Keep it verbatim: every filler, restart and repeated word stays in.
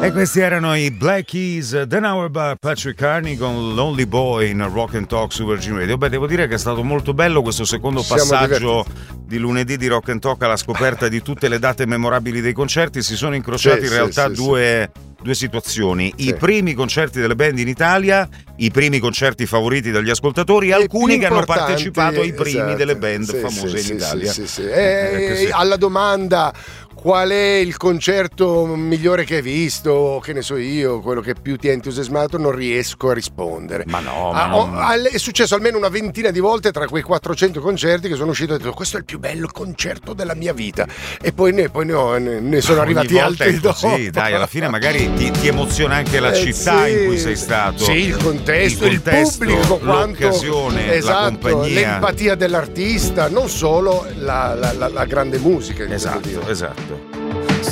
E questi erano i Black Keys, Dan Auerbach, Patrick Carney con Lonely Boy in Rock and Talk su Virgin Radio. Beh, devo dire che è stato molto bello questo secondo Siamo passaggio divertiti. di lunedì di Rock and Talk alla scoperta di tutte le date memorabili dei concerti. Si sono incrociati Sì, in sì, realtà sì, due, due situazioni. I Sì. primi concerti delle band in Italia, i primi concerti favoriti dagli ascoltatori, E alcuni più che hanno importanti, partecipato ai primi esatto. delle band Sì, famose sì, in sì, Italia. sì, sì, sì. Eh, E così. alla domanda qual è il concerto migliore che hai visto, che ne so io, quello che più ti ha entusiasmato, non riesco a rispondere. Ma no, ma Ah, ho- non- al- è successo almeno una ventina di volte tra quei quattrocento concerti che sono uscito e ho detto questo è il più bello concerto della mia vita, e poi ne, poi ne, ho- ne- ne sono Ogni arrivati volta altri è così, dopo. dai, alla fine magari ti, ti emoziona anche la Eh, città sì. in cui sei stato. Sì, il contesto, il, contesto, pubblico, quanto, l'occasione, esatto, la compagnia. l'empatia dell'artista, non solo la, la- la- la grande musica. intendo Esatto, dire. esatto.